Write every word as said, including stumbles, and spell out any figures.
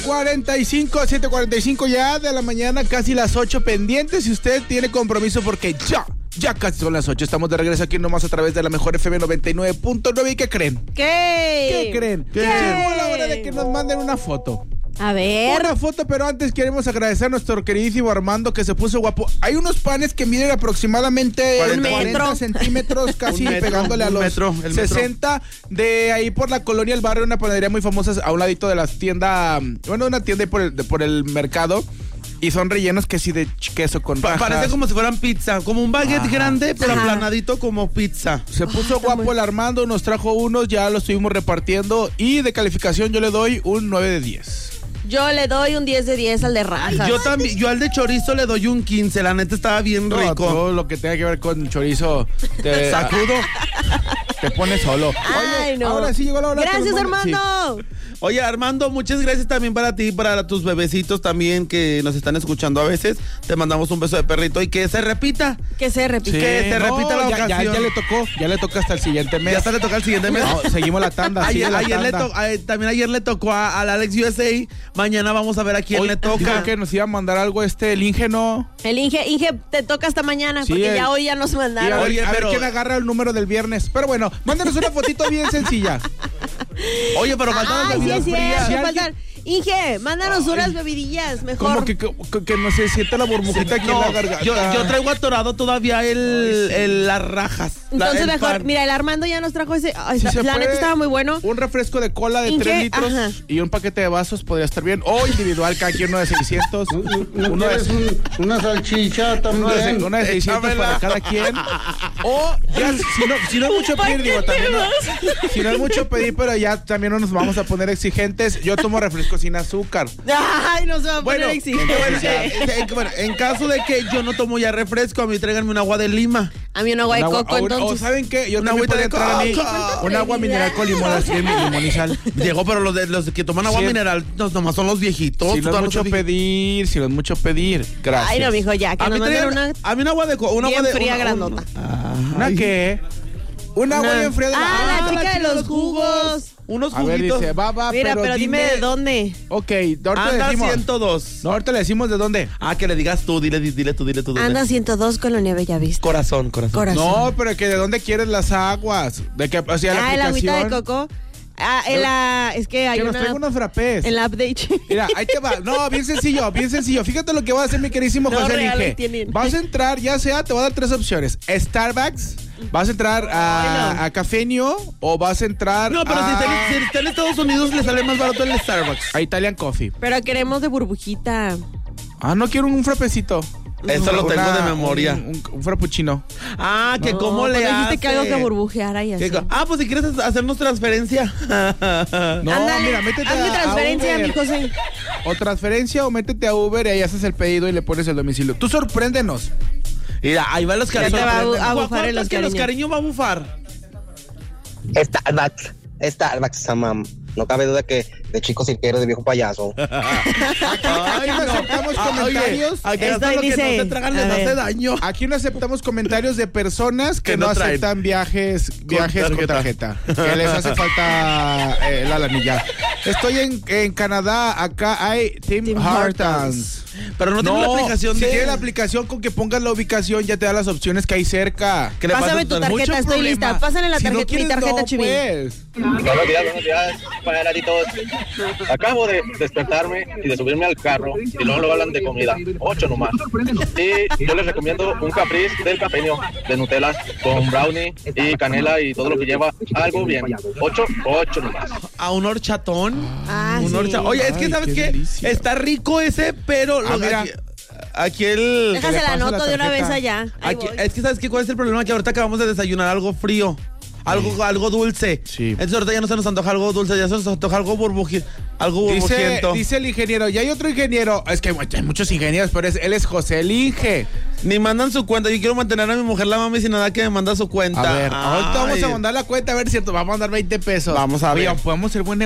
cuarenta y cinco, siete cuarenta y cinco ya de la mañana, casi las ocho pendientes. Si usted tiene compromiso porque ya, ya casi son las ocho. Estamos de regreso aquí nomás a través de la mejor F M noventa y nueve punto nueve. ¿Y qué creen? ¿Qué? ¿Qué creen? ¿Qué? Llegó la hora de que nos manden una foto. A ver. Una foto, pero antes queremos agradecer a nuestro queridísimo Armando que se puso guapo. Hay unos panes que miden aproximadamente cuarenta, cuarenta centímetros, casi metro, pegándole a los metro, el sesenta. Metro. De ahí por la colonia El Barrio, una panadería muy famosa a un ladito de las tiendas, bueno, una tienda ahí por el, por el mercado. Y son rellenos que sí de queso con pa- Parece como si fueran pizza, como un baguette Ajá. grande, pero Ajá. aplanadito como pizza. Se puso oh, guapo muy... el Armando, nos trajo unos, ya los estuvimos repartiendo. Y de calificación yo le doy un nueve de diez. Yo le doy un diez de diez al de rajas. Yo también, yo al de chorizo le doy un quince, la neta estaba bien no, rico. Todo lo que tenga que ver con chorizo te sacudo, te pone solo. Oye, Ay, no. Ahora sí llegó la hora. Gracias, Armando. Sí. Oye, Armando, muchas gracias también para ti, para tus bebecitos también que nos están escuchando a veces. Te mandamos un beso de perrito y que se repita. Que se repita. Sí, que se no, repita la ya, ocasión. Ya, ya le tocó, ya le toca hasta el siguiente mes. Ya hasta le toca el siguiente mes. No, seguimos la tanda. Ayer, la ayer tanda. Le to, eh, también ayer le tocó a, al Alex U S A. Mañana vamos a ver a quién Hoy le toca. Dijo que nos iba a mandar algo este, el Inge, ¿no? El Inge, Inge, te toca hasta mañana, sí, porque el, ya hoy ya nos mandaron. Y a ver, Oye, a pero, ver quién agarra el número del viernes. Pero bueno, mándenos una fotito bien sencilla. Oye, pero faltan las bebidas sí, frías. Sí, faltan. Inge, mándanos Ay. unas bebidillas, mejor. Como que, que, que no se siente la burbujita aquí no, en la garganta. Yo, yo traigo atorado todavía el, Ay, sí. el, las rajas. Entonces la, mejor, pan. mira, el Armando ya nos trajo ese. Ay, si la la neta estaba muy bueno. Un refresco de cola de Inge, tres litros ajá. y un paquete de vasos podría estar bien. O individual, cada quien uno de seiscientos. ¿No uno de, un, una salchicha también? Uno de, una de seiscientos para cada quien. O ya, si no, si no es mucho pedir, digo, también. No, si no es mucho pedir, pero ya también no nos vamos a poner exigentes. Yo tomo refresco sin azúcar. Ay, nos va a bueno, poner exigentes. Bueno, en, bueno, en caso de que yo no tomo ya refresco, a mí tráiganme un agua de lima. A mí un agua de un coco, agua, entonces. O ¿saben qué? Yo una también agüita de coco. A mí, un agua mineral con limón, así en limón y sal. Diego, pero los, de, los que toman agua sí. mineral, no, nomás son los viejitos. Si no es mucho pedir, si no es mucho pedir. Gracias. Ay, no, mijo, ya, que a nos manden una. A mí un agua de coco. Una agua de fría una, grandota. Una, ¿Una qué? Una agua bien fría de la... Ah, la chica, la chica de los jugos. jugos. Unos a juguitos. Ver, dice, va, va, Mira, pero, pero dime, dime de dónde. Ok, ahorita Anda le decimos. ciento dos. No, ahorita le decimos de dónde. Ah, que le digas tú, dile, dile tú, dile tú. Dile. Anda ciento dos, Colonia Bellavista. Corazón, corazón, corazón. No, pero que de dónde quieres las aguas. De que, o sea, la ah, aplicación. el agüita de coco. Ah, en la, es que hay que una... nos traigo unos frappés. En la update. Mira, ahí te va. No, bien sencillo, bien sencillo. Fíjate lo que va a hacer mi queridísimo no, José Inge. Vas a entrar, ya sea, te voy a dar tres opciones. Starbucks, vas a entrar a, bueno. a Cafeño o vas a entrar No, pero a... si, está, si está en Estados Unidos le sale más barato el Starbucks. A Italian Coffee. Pero queremos de burbujita. Ah, no quiero un frappecito. Eso lo tengo de memoria. Un, un, un frappuccino. Ah, que no, cómo le hace. dijiste que algo que burbujeara y así. Ah, pues si quieres hacernos transferencia. No, Ándale, mira, métete hazme a, transferencia, a Uber. mi José. O transferencia o métete a Uber y ahí haces el pedido y le pones el domicilio. Tú sorpréndenos. Mira, ahí van los cariños. Ya te va a, a bufar en los que cariños. los cariños va a bufar? Starbucks. Starbucks, mamá. No cabe duda que de chico cirquero, de viejo payaso. Aquí no aceptamos comentarios. Aquí hasta lo que no se tragan les hace daño. Aquí no aceptamos comentarios de personas que, que no, no aceptan viajes, viajes con tarjeta. Con tarjeta. Que les hace falta eh, la lanilla. Estoy en, en Canadá. Acá hay Tim, Tim Hortons. Pero no, no tiene la aplicación si de... tiene la aplicación con que pongas la ubicación, ya te da las opciones que hay cerca. Que Pásame tu tarjeta, estoy problema. lista. Pásale la tarjeta, si no mi tarjeta, no, Chivín. Pues. Buenos días, buenos días, paneladitos. Acabo de despertarme y de subirme al carro y luego luego hablan de comida. Ocho nomás. Y yo les recomiendo un Caprice del Cafeño de Nutella con brownie y canela y todo lo que lleva. Algo bien. Ocho, ocho nomás. A un horchatón. Ah, un sí. horchatón. Oye, es que Ay, ¿sabes qué? qué? Delicia. Está rico ese, pero... Ah, lo mira. Aquí, aquí el... Déjase la anoto la de una vez tarjeta. allá. Aquí, es que ¿sabes qué? ¿Cuál es el problema? Que ahorita acabamos de desayunar algo frío. Algo, sí. algo dulce. Sí. Entonces ahorita ya no se nos antoja algo dulce, ya se nos antoja algo burbuji, algo burbujiento. Dice, dice el ingeniero, ya hay otro ingeniero. Es que hay muchos ingenieros, pero es, él es José el Inge. Ni mandan su cuenta. Yo quiero mantener a mi mujer la mami sin nada que me manda su cuenta. A ver, Ay. ahorita vamos a mandar la cuenta a ver si vamos a mandar veinte pesos. Vamos a ver. Oye, podemos ser buen